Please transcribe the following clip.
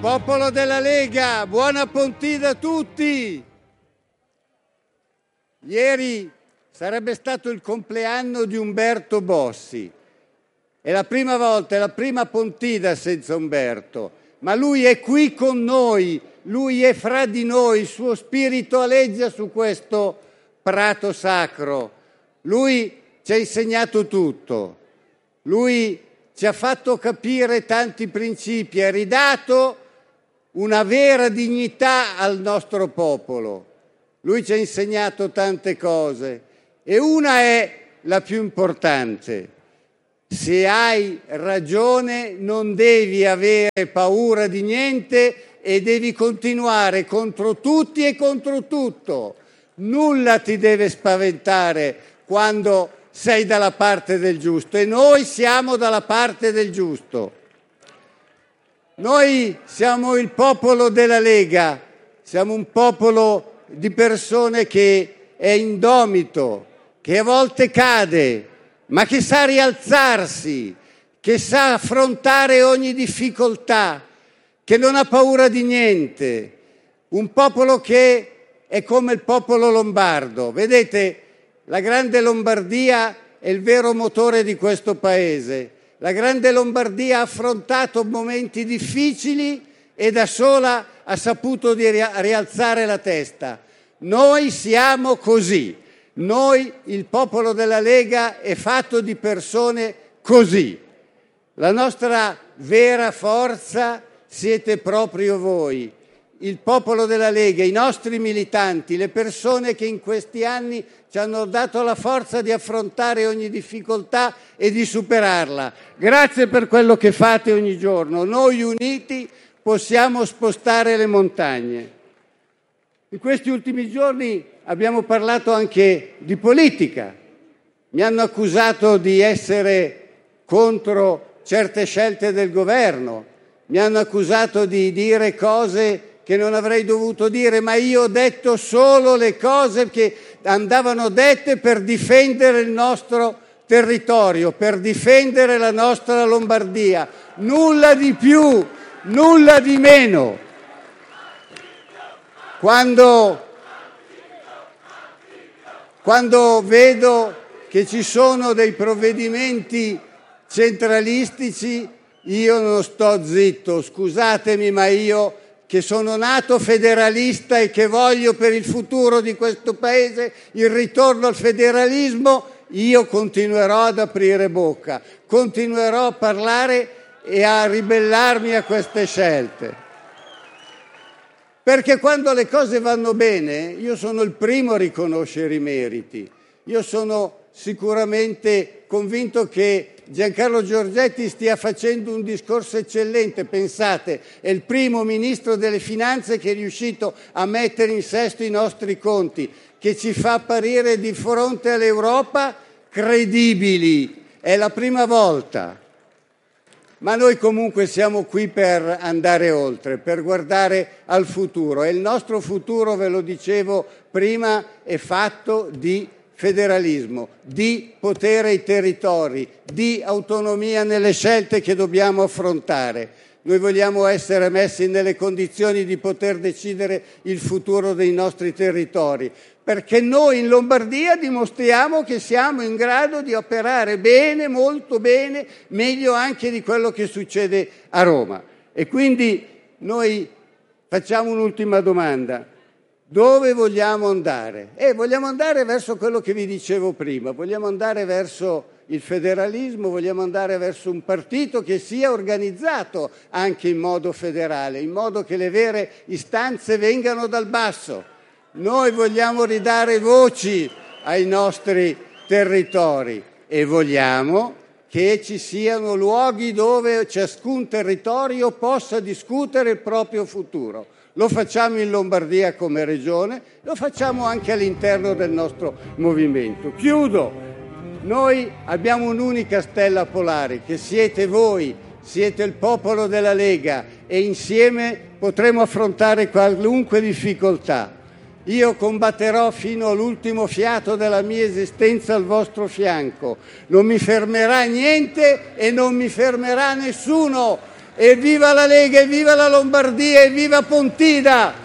Popolo della Lega, buona Pontida a tutti! Ieri sarebbe stato il compleanno di Umberto Bossi. È la prima volta, è la prima Pontida senza Umberto, ma lui è qui con noi, lui è fra di noi, il suo spirito aleggia su questo prato sacro. Lui ci ha insegnato tutto, lui ci ha fatto capire tanti principi, ha ridato una vera dignità al nostro popolo. Lui ci ha insegnato tante cose e una è la più importante. Se hai ragione non devi avere paura di niente e devi continuare contro tutti e contro tutto. Nulla ti deve spaventare quando sei dalla parte del giusto e noi siamo dalla parte del giusto. Noi siamo il popolo della Lega, siamo un popolo di persone che è indomito, che a volte cade, ma che sa rialzarsi, che sa affrontare ogni difficoltà, che non ha paura di niente. Un popolo che è come il popolo lombardo. Vedete, la grande Lombardia è il vero motore di questo paese. La grande Lombardia ha affrontato momenti difficili e da sola ha saputo rialzare la testa. Noi siamo così. Noi, il popolo della Lega, è fatto di persone così. La nostra vera forza siete proprio voi. Il popolo della Lega, i nostri militanti, le persone che in questi anni ci hanno dato la forza di affrontare ogni difficoltà e di superarla. Grazie per quello che fate ogni giorno. Noi uniti possiamo spostare le montagne. In questi ultimi giorni abbiamo parlato anche di politica. Mi hanno accusato di essere contro certe scelte del governo. Mi hanno accusato di dire cose che non avrei dovuto dire, ma io ho detto solo le cose che andavano dette per difendere il nostro territorio, per difendere la nostra Lombardia. Nulla di più, nulla di meno. Quando vedo che ci sono dei provvedimenti centralistici, io non sto zitto, scusatemi, ma io che sono nato federalista e che voglio per il futuro di questo paese il ritorno al federalismo, io continuerò ad aprire bocca, continuerò a parlare e a ribellarmi a queste scelte. Perché quando le cose vanno bene, io sono il primo a riconoscere i meriti. Io sono sicuramente convinto che Giancarlo Giorgetti stia facendo un discorso eccellente. Pensate, è il primo ministro delle finanze che è riuscito a mettere in sesto i nostri conti, che ci fa apparire di fronte all'Europa credibili. È la prima volta. Ma noi comunque siamo qui per andare oltre, per guardare al futuro. E il nostro futuro, ve lo dicevo prima, è fatto di federalismo, di potere ai territori, di autonomia nelle scelte che dobbiamo affrontare. Noi vogliamo essere messi nelle condizioni di poter decidere il futuro dei nostri territori, perché noi in Lombardia dimostriamo che siamo in grado di operare bene, molto bene, meglio anche di quello che succede a Roma. E quindi noi facciamo un'ultima domanda. Dove vogliamo andare? Vogliamo andare verso quello che vi dicevo prima, vogliamo andare verso il federalismo, vogliamo andare verso un partito che sia organizzato anche in modo federale, in modo che le vere istanze vengano dal basso. Noi vogliamo ridare voci ai nostri territori e vogliamo che ci siano luoghi dove ciascun territorio possa discutere il proprio futuro. Lo facciamo in Lombardia come regione, lo facciamo anche all'interno del nostro movimento. Chiudo. Noi abbiamo un'unica stella polare, che siete voi, siete il popolo della Lega e insieme potremo affrontare qualunque difficoltà. Io combatterò fino all'ultimo fiato della mia esistenza al vostro fianco. Non mi fermerà niente e non mi fermerà nessuno. Evviva la Lega, evviva la Lombardia, evviva Pontina!